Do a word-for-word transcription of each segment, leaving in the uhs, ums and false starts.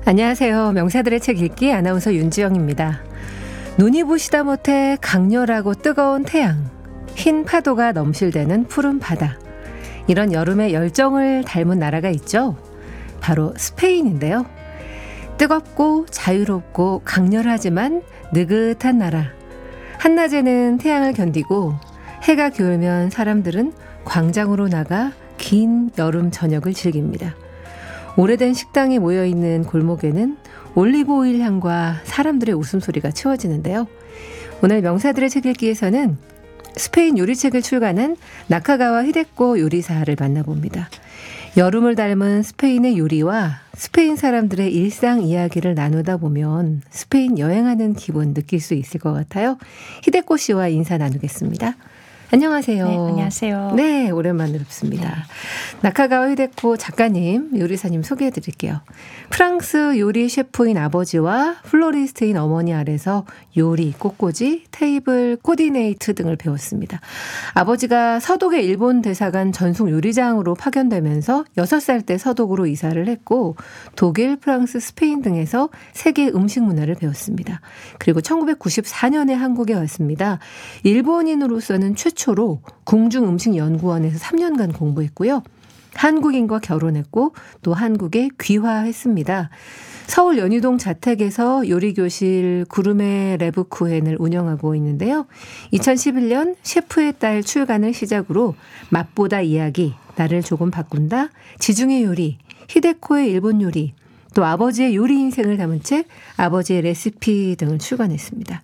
안녕하세요. 명사들의 책 읽기 아나운서 윤지영입니다. 눈이 부시다 못해 강렬하고 뜨거운 태양, 흰 파도가 넘실대는 푸른 바다. 이런 여름의 열정을 닮은 나라가 있죠. 바로 스페인인데요. 뜨겁고 자유롭고 강렬하지만 느긋한 나라. 한낮에는 태양을 견디고 해가 기울면 사람들은 광장으로 나가 긴 여름 저녁을 즐깁니다. 오래된 식당이 모여있는 골목에는 올리브오일 향과 사람들의 웃음소리가 채워지는데요. 오늘 명사들의 책 읽기에서는 스페인 요리책을 출간한 나카가와 히데코 요리사를 만나봅니다. 여름을 닮은 스페인의 요리와 스페인 사람들의 일상 이야기를 나누다 보면 스페인 여행하는 기분 느낄 수 있을 것 같아요. 히데코 씨와 인사 나누겠습니다. 안녕하세요. 네, 안녕하세요. 네, 오랜만에 뵙습니다. 네. 나카가와 히데코 작가님, 요리사님 소개해 드릴게요. 프랑스 요리 셰프인 아버지와 플로리스트인 어머니 아래서 요리, 꽃꽂이, 테이블, 코디네이트 등을 배웠습니다. 아버지가 서독의 일본 대사관 전속 요리장으로 파견되면서 여섯 살 때 서독으로 이사를 했고 독일, 프랑스, 스페인 등에서 세계 음식 문화를 배웠습니다. 그리고 천구백구십사 년에 한국에 왔습니다. 일본인으로서는 최초로 궁중음식연구원에서 삼 년간 공부했고요. 한국인과 결혼했고 또 한국에 귀화했습니다. 서울 연희동 자택에서 요리교실 구르메 레브쿠헨을 운영하고 있는데요. 이천십일 년 셰프의 딸 출간을 시작으로 맛보다 이야기, 나를 조금 바꾼다, 지중해 요리, 히데코의 일본 요리, 또 아버지의 요리 인생을 담은 책 아버지의 레시피 등을 출간했습니다.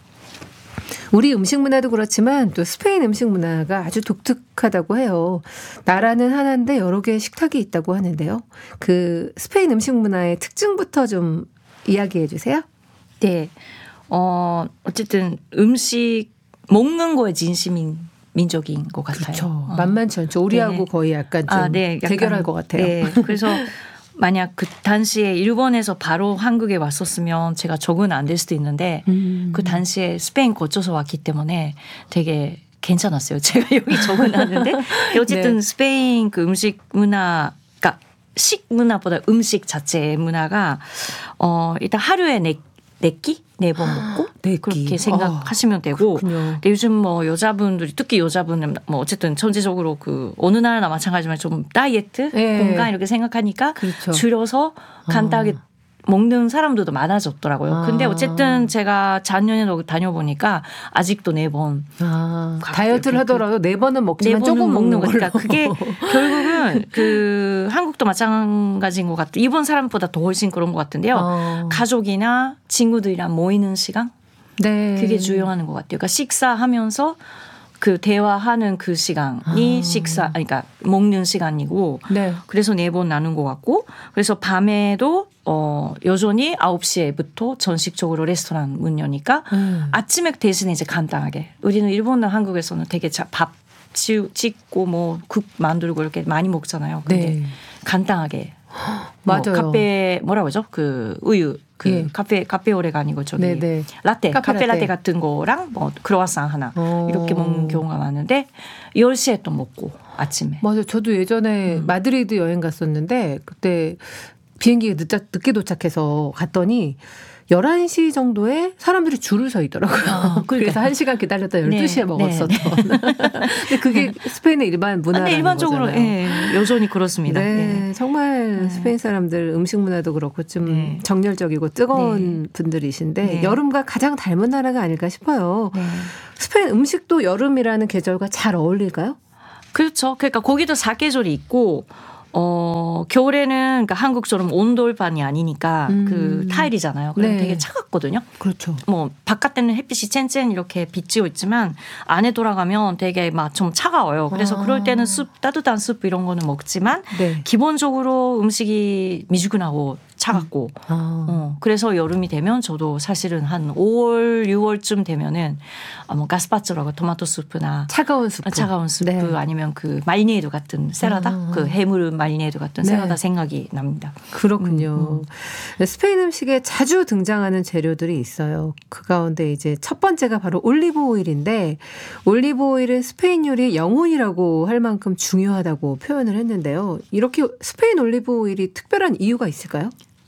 우리 음식 문화도 그렇지만 또 스페인 음식 문화가 아주 독특하다고 해요. 나라는 하나인데 여러 개의 식탁이 있다고 하는데요. 그 스페인 음식 문화의 특징부터 좀 이야기해 주세요. 네. 어, 어쨌든 음식 먹는 거에 진심인 민족인 것 같아요. 그렇죠. 어. 만만치 않죠. 우리하고 네. 거의 약간 좀 아, 네. 약간, 대결할 것 같아요. 네. 그래서 만약 그 당시에 일본에서 바로 한국에 왔었으면 제가 적응 안 될 수도 있는데 음. 그 당시에 스페인 거쳐서 왔기 때문에 되게 괜찮았어요. 제가 여기 적응하는데 어쨌든 네. 스페인 그 음식 문화, 그러니까 식 문화보다 음식 자체의 문화가 어 일단 하루에 네, 네 끼? 네 번 먹고 네 그렇게 생각하시면 어, 되고 그렇군요. 요즘 뭐 여자분들이 특히 여자분은 뭐 어쨌든 전체적으로 그 어느 나라나 마찬가지지만 좀 다이어트 네. 건강 이렇게 생각하니까 그렇죠. 줄여서 간단하게 어. 먹는 사람들도 많아졌더라고요. 아. 근데 어쨌든 제가 작년에 다녀보니까 아직도 네 번. 아, 다이어트를 하더라도 네 번은 먹지만 네 조금 먹는 거니까 그게 결국은 그 한국도 마찬가지인 것 같아요. 일본 사람보다 더 훨씬 그런 것 같은데요. 어. 가족이나 친구들이랑 모이는 시간. 네. 그게 중요한 것 같아요. 그러니까 식사하면서 그 대화하는 그 시간이 아. 식사, 그러니까 먹는 시간이고, 네. 그래서 네 번 나눈 것 같고, 그래서 밤에도 어 여전히 아홉 시에부터 전식적으로 레스토랑 문 여니까 음. 아침에 대신에 이제 간단하게 우리는 일본이나 한국에서는 되게 밥 짓고 뭐 국 만들고 이렇게 많이 먹잖아요. 근데 네. 간단하게. 뭐 맞아요. 카페 뭐라고 하죠? 그 우유 그 예. 카페 카페오레가 아니고 저기 네네. 라떼 카페, 카페 라떼. 라떼 같은 거랑 뭐 크로와상 하나 오. 이렇게 먹는 경우가 많은데 열 시에 또 먹고 아침에. 맞아요. 저도 예전에 음. 마드리드 여행 갔었는데 그때 비행기가 늦자, 늦게 도착해서 갔더니 열한 시 정도에 사람들이 줄을 서 있더라고요. 아, 그래서 한 시간 기다렸다 열두 시에 네, 먹었었던. 네, 네. 근데 그게 스페인의 일반 문화라는 네, 일반적으로 거잖아요. 네, 여전히 그렇습니다. 네, 네. 정말 네. 스페인 사람들 음식 문화도 그렇고 좀 네. 정열적이고 뜨거운 네. 분들이신데 네. 여름과 가장 닮은 나라가 아닐까 싶어요. 네. 스페인 음식도 여름이라는 계절과 잘 어울릴까요? 그렇죠. 그러니까 거기도 사계절이 있고 어, 겨울에는 그러니까 한국처럼 온돌판이 아니니까 음. 그 타일이잖아요. 그럼 네. 되게 차갑거든요. 그렇죠. 뭐 바깥에는 햇빛이 쨍쨍 이렇게 비치고 있지만 안에 돌아가면 되게 막 좀 차가워요. 그래서 아. 그럴 때는 숲, 따뜻한 숲 이런 거는 먹지만 네. 기본적으로 음식이 미지근하고 차갑고 음. 아. 어, 그래서 여름이 되면 저도 사실은 한 오월, 유월쯤 되면은 뭐 가스파초라고 토마토 수프나 차가운 수프, 차가운 수프 네. 아니면 그 마리네이드 같은 샐러드, 아. 그 해물 마리네이드 같은 네. 샐러드 생각이 납니다. 그렇군요. 음, 음. 스페인 음식에 자주 등장하는 재료들이 있어요. 그 가운데 이제 첫 번째가 바로 올리브 오일인데 올리브 오일은 스페인 요리의 영혼이라고 할 만큼 중요하다고 표현을 했는데요. 이렇게 스페인 올리브 오일이 특별한 이유가 있을까요?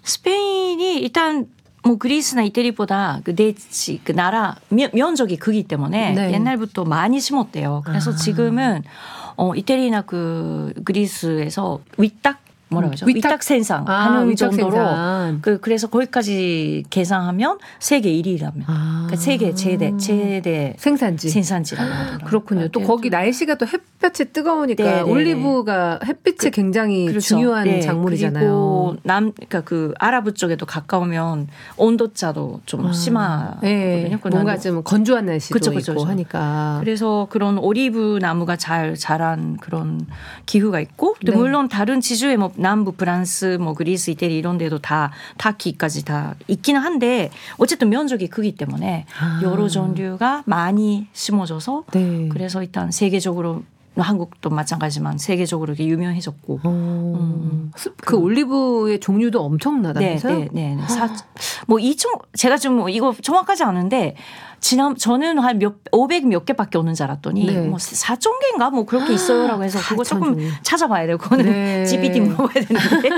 스페인이 일단 뭐 그리스나 이태리보다 그 대지 그 나라 면, 면적이 크기 때문에 네. 옛날부터 많이 심었대요. 그래서 아. 지금은 어 이태리나 그 그리스에서 위딱 뭐라 그러죠? 위탁, 위탁 생산 아, 하는 위탁 정도로 생산. 그 그래서 거기까지 계산하면 세계 일 위라면 아. 그러니까 세계 최대 최대 생산지 생산지라고 하더라고요. 그렇군요. 또 거기 날씨가 또 햇볕이 뜨거우니까 네, 네, 올리브가 햇빛에 그, 굉장히 그렇죠. 중요한 네. 작물이잖아요. 그리고 남 그러니까 그 아랍 쪽에도 가까우면 온도차도 좀 아. 심하거든요. 네. 뭔가 좀 건조한 날씨도 그쵸, 있고 그쵸. 하니까 그래서 그런 올리브 나무가 잘 자란 그런 기후가 있고 또 네. 물론 다른 지주에 뭐 남부 프랑스, 뭐 그리스, 이태리 이런 데도 다 타키까지 다 있기는 한데 어쨌든 면적이 크기 때문에 아. 여러 종류가 많이 심어져서 네. 그래서 일단 세계적으로 한국도 마찬가지지만 세계적으로 이렇게 유명해졌고 음. 그 올리브의 종류도 엄청나다면서요? 네, 네, 네. 사, 뭐 이총 제가 좀 이거 정확하지 않은데 지난 저는 한 몇 오백 몇 개밖에 없는 줄 알았더니 네. 뭐 사천 개인가 뭐 그렇게 있어요라고 해서 그거 조금 종류. 찾아봐야 돼요. 그거는 네. 지피티 물어봐야 되는데.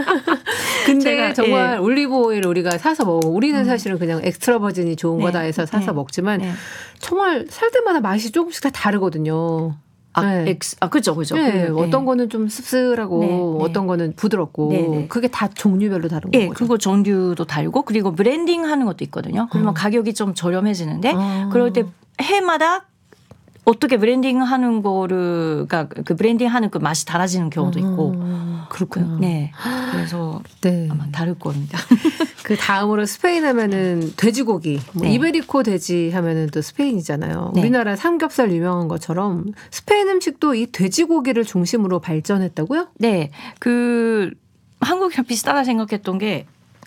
근데 정말 네. 올리브 오일 우리가 사서 먹어. 우리는 음. 사실은 그냥 엑스트라 버진이 좋은 네. 거다 해서 사서 네. 먹지만 네. 정말 살 때마다 맛이 조금씩 다 다르거든요. 아, 네. 엑스, 아, 그죠, 그죠. 네, 그, 어떤 네. 거는 좀 씁쓸하고, 네, 어떤 네. 거는 부드럽고, 네, 네. 그게 다 종류별로 다른 네, 거죠. 그리고 종류도 다르고, 그리고 브랜딩 하는 것도 있거든요. 그러면 어. 가격이 좀 저렴해지는데, 어. 그럴 때 해마다 어떻게 브랜딩 하는 거를, 그러니까 그 브랜딩 하는 그 맛이 달라지는 경우도 있고. 어. 그렇구나. 네. 그래서 네. 아마 다를 겁니다. 그 다음으로 스페인 하면은 돼지고기. 뭐 네. 이베리코 돼지 하면은 또 스페인이잖아요. 네. 우리나라 삼겹살 유명한 것처럼 스페인 음식도 이 돼지고기를 중심으로 발전했다고요? 네. 그 한국이랑 비슷하다 생각했던 게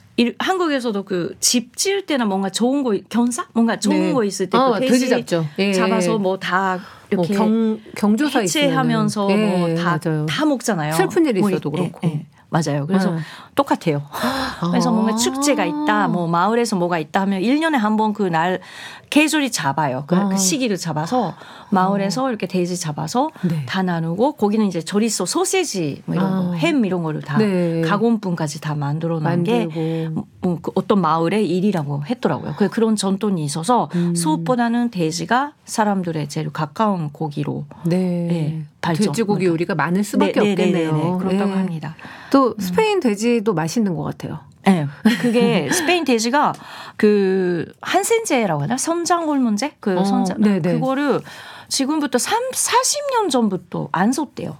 한국에서도 그 집 지을 때나 뭔가 좋은 거 견사 뭔가 좋은 네. 거 있을 때 어, 그 돼지, 돼지 잡죠. 예. 잡아서 뭐 다 이렇게 뭐 경, 경조사 해체하면서 예, 뭐 다 다 먹잖아요. 슬픈 일이 있어도 뭐, 그렇고. 예, 예. 맞아요. 그래서 네. 똑같아요. 그래서 뭔가 축제가 있다, 뭐 마을에서 뭐가 있다 하면 일 년에 한 번 그 날 계절이 잡아요. 그, 그 시기를 잡아서 마을에서 이렇게 돼지 잡아서 네. 다 나누고 거기는 이제 조리소, 소세지 뭐 이런 거, 햄 이런 거를 다 네. 가공품까지 다 만들어 놓은 게 뭐, 그 어떤 마을의 일이라고 했더라고요. 그 그런 전통이 있어서 음. 소보다는 돼지가 사람들의 제일 가까운 고기로 네. 네, 발전. 돼지고기 요리가 많을 수밖에 네, 없겠네요. 네, 네, 네. 그렇다고 네. 합니다. 또 스페인 돼지도 맛있는 것 같아요. 네. 그게 스페인 돼지가 그 한센제라고 하나? 선장 호르몬제? 그 어, 선장. 네네. 그거를 지금부터 사십 년 전부터 안 썼대요.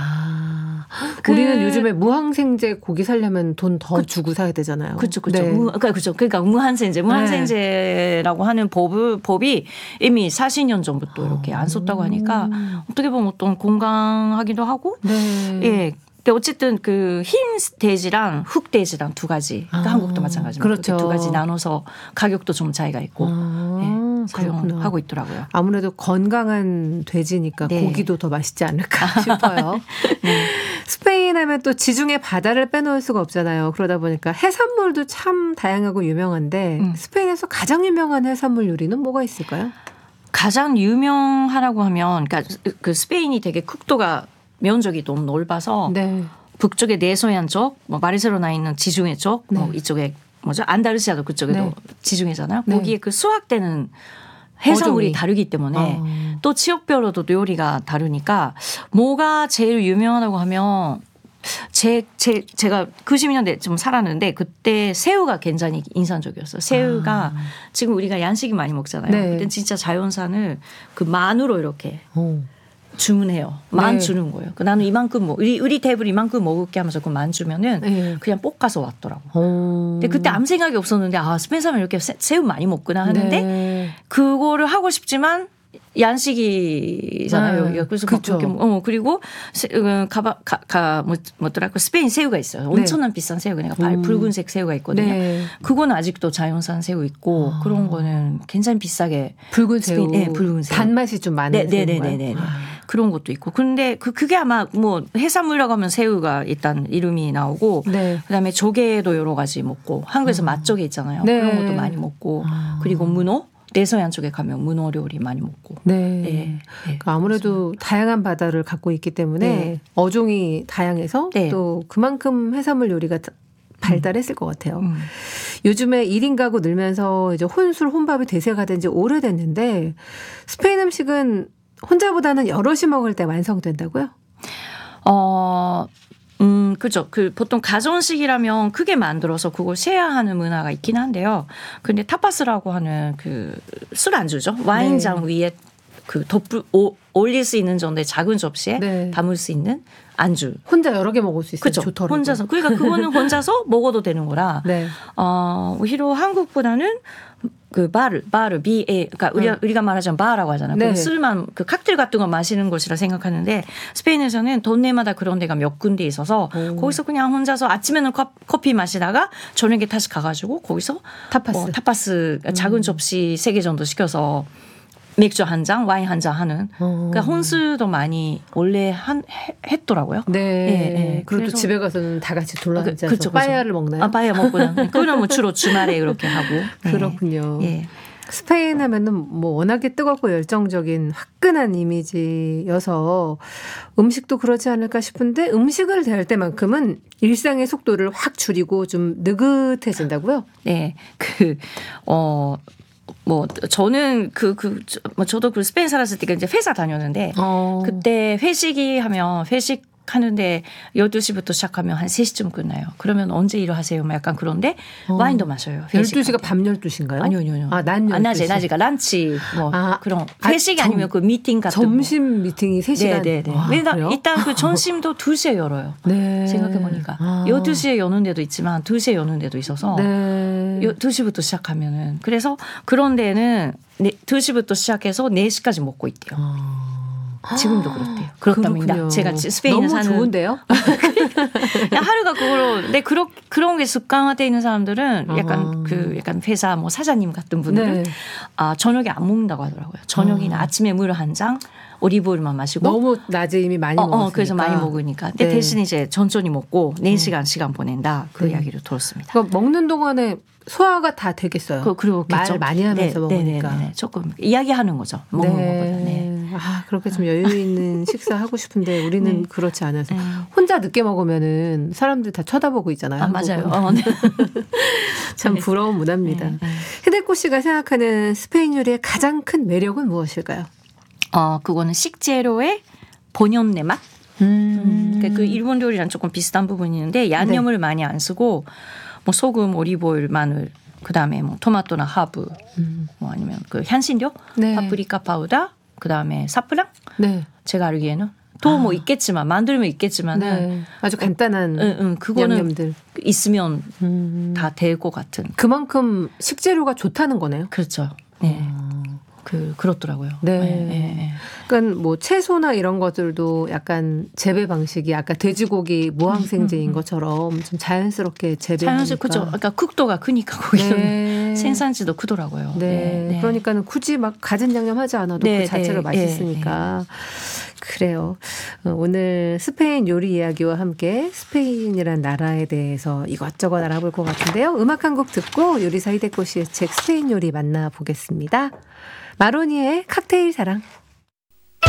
아. 그 우리는 요즘에 무항생제 고기 사려면 돈 더 주고 사야 되잖아요. 그렇죠. 그렇죠. 네. 무, 그러니까, 그렇죠. 그러니까 무항생제. 무항생제라고 네. 하는 법, 법이 이미 사십 년 전부터 이렇게 안 썼다고 하니까 어떻게 보면 어떤 건강하기도 하고 네. 예. 근데 어쨌든 그 흰 돼지랑 흑 돼지랑 두 가지. 그러니까 아, 한국도 마찬가지입니다. 그렇죠. 두 가지 나눠서 가격도 좀 차이가 있고 아, 네, 사용하고 있더라고요. 아무래도 건강한 돼지니까 네. 고기도 더 맛있지 않을까 싶어요. 네. 스페인 하면 또 지중해 바다를 빼놓을 수가 없잖아요. 그러다 보니까 해산물도 참 다양하고 유명한데 음. 스페인에서 가장 유명한 해산물 요리는 뭐가 있을까요? 가장 유명하라고 하면 그러니까 그 스페인이 되게 국토가 면적이 너무 넓어서 네. 북쪽에 네소얀 쪽, 뭐 바르셀로나에 있는 지중해 쪽, 네. 뭐 이쪽에 뭐죠 안다루시아도 그쪽에도 네. 지중해잖아요. 네. 거기에 그 수확되는 해산물이 어종이. 다르기 때문에 어. 또 지역별로도 요리가 다르니까 뭐가 제일 유명하다고 하면 제, 제, 제가 구십 년대 좀 살았는데 그때 새우가 굉장히 인상적이었어요. 새우가 아. 지금 우리가 양식이 많이 먹잖아요. 네. 그때 진짜 자연산을 그 만으로 이렇게 오. 주문해요. 만 네. 주는 거예요. 나는 이만큼 뭐 우리 우리 테이블 이만큼 먹을게 하면서 그 만 주면은 네. 그냥 볶아서 왔더라고. 오. 근데 그때 아무 생각이 없었는데 아 스페인 사람 이렇게 새우 많이 먹구나 하는데 네. 그거를 하고 싶지만 양식이잖아요. 네. 그래서 막 그렇게 어 그리고 가바 가가 뭐 뭐더라 그 스페인 새우가 있어요. 엄청난 네. 비싼 새우 그러니까 음. 붉은색 새우가 있거든요. 네. 그건 아직도 자연산 새우 있고 아. 그런 거는 굉장히 비싸게 붉은 새우, 스페인, 네, 붉은 새우 단맛이 좀 많은 네, 네네네네 그런 것도 있고 근데 그 그게 아마 뭐 해산물이라고 하면 새우가 일단 이름이 나오고 네. 그다음에 조개도 여러 가지 먹고 한국에서 음. 맛조개 있잖아요. 네. 그런 것도 많이 먹고 아. 그리고 문어. 내서양 쪽에 가면 문어 요리 많이 먹고. 네. 네. 네. 그러니까 아무래도 그렇습니다. 다양한 바다를 갖고 있기 때문에 네. 어종이 다양해서 네. 또 그만큼 해산물 요리가 발달했을 음. 것 같아요. 음. 요즘에 일 인 가구 늘면서 이제 혼술, 혼밥이 대세가 된 지 오래됐는데 스페인 음식은 혼자보다는 여럿이 먹을 때 완성된다고요? 어, 음, 그죠. 그 보통 가정식이라면 크게 만들어서 그걸 쉐어하는 문화가 있긴 한데요. 근데 타파스라고 하는 그 술 안주죠. 와인잔 네. 위에 그 덮을 오, 올릴 수 있는 정도의 작은 접시에 네. 담을 수 있는 안주. 혼자 여러 개 먹을 수 있어요. 그렇죠. 좋더라고요. 혼자서. 그러니까 그거는 혼자서 먹어도 되는 거라. 네. 어, 오히려 한국보다는 그 바르, 바르, 비에, 그러니까 우리가, 음. 우리가 말하자면 바라고 하잖아요. 네. 술만 그 칵테일 같은 거 마시는 곳이라 생각하는데 스페인에서는 동네마다 그런 데가 몇 군데 있어서 오. 거기서 그냥 혼자서 아침에는 커피 마시다가 저녁에 다시 가가지고 거기서 타파스, 어, 타파스 작은 음. 접시 세 개 정도 시켜서 맥주 한 잔, 와인 한 잔 하는. 어. 그러니까 혼술도 많이 원래 한 했더라고요. 네. 네, 네. 그리고 또 집에 가서는 다 같이 둘러앉아서 그, 그렇죠, 빠에야를 먹나요? 아, 빠에야 먹고요. 그거는 뭐 주로 주말에 이렇게 하고. 네. 그렇군요. 예. 스페인 하면은 뭐 워낙에 뜨겁고 열정적인 화끈한 이미지여서 음식도 그러지 않을까 싶은데 음식을 대할 때만큼은 일상의 속도를 확 줄이고 좀 느긋해진다고요? 네. 그, 어, 뭐 저는 그 그 뭐 저도 그 스페인 살았을 때 이제 회사 다녔는데 어. 그때 회식이 하면 회식 하는데 열두 시부터 시작하면 한 세 시쯤 끝나요. 그러면 언제 일하세요? 막 약간 그런데 어. 와인도 마셔요. 열두 시가 밤 열두 시인가요? 아니요, 아니요. 아, 낮 열두 시. 아, 낮에, 낮이가 란치 뭐 아, 그런 회식이 아, 점, 아니면 그 미팅 같은 점심 거. 미팅이 세 시간. 네, 네, 네. 일단, 일단 그 점심도 두 시에 열어요. 네. 생각해 보니까. 아. 열두 시에 여는 데도 있지만 두 시에 여는 데도 있어서 네. 두 시부터 시작하면은 그래서 그런 데는 두 시부터 시작해서 네 시까지 먹고 있대요. 아. 지금도 그렇대요. 그렇답니다. 그렇군요. 제가 스페인에 너무 사는 좋은데요? 하루가 그걸로. 근데 그런 그런 게 습관화되어 있는 사람들은 약간 아. 그 약간 회사 뭐 사장님 같은 분들은 네. 아 저녁에 안 먹는다고 하더라고요. 저녁이나 아. 아침에 물 한 잔, 올리브오일만 마시고 너무 낮에 이미 많이 어, 먹었으니까. 어, 그래서 많이 먹으니까. 근데 네. 대신 이제 천천히 먹고 네 시간 시간 보낸다. 그 네. 이야기를 들었습니다. 그러니까 먹는 동안에 소화가 다 되겠어요. 그, 그리고 말 많이 하면서 네, 먹으니까. 네, 네, 네. 조금 이야기하는 거죠. 먹는 네. 거보다. 네. 아 그렇게 좀 여유 있는 식사하고 싶은데 우리는 네. 그렇지 않아서 네. 혼자 늦게 먹으면은 사람들 다 쳐다보고 있잖아요. 아, 맞아요. 어, 네. 참 부러운 문화입니다. 네, 네. 히데코 씨가 생각하는 스페인 요리의 가장 큰 매력은 무엇일까요? 어 그거는 식재료의 본연의 맛. 음. 음. 그러니까 그 일본 요리랑 조금 비슷한 부분이 있는데 양념을 네. 많이 안 쓰고 뭐 소금, 올리브오일, 마늘, 그 다음에 뭐 토마토나 하브, 음. 뭐 아니면 그 향신료, 네. 파프리카 파우더, 그 다음에 사프랑. 네. 제가 알기에는 또 뭐 아. 있겠지만 만들면 있겠지만은 네. 아주 간단한 응, 응, 그거는 양념들 있으면 음. 다 될 것 같은. 그만큼 식재료가 좋다는 거네요. 그렇죠. 네. 음. 그 그렇더라고요. 네. 네, 네. 그러니까 뭐 채소나 이런 것들도 약간 재배 방식이 아까 돼지고기 무항생제인 음, 음, 음. 것처럼 좀 자연스럽게 재배하니까. 자연스럽게 그렇죠. 그러니까 극도가 크니까 거기는 네. 생산지도 크더라고요. 네. 네. 네. 그러니까는 굳이 막 가진 양념하지 않아도 네, 그 자체가 네. 맛있으니까. 네. 그래요. 오늘 스페인 요리 이야기와 함께 스페인이란 나라에 대해서 이것저것 알아볼 것 같은데요. 음악 한 곡 듣고 요리사 히데코 씨의 책 스페인 요리 만나보겠습니다. 마로니의 칵테일 사랑.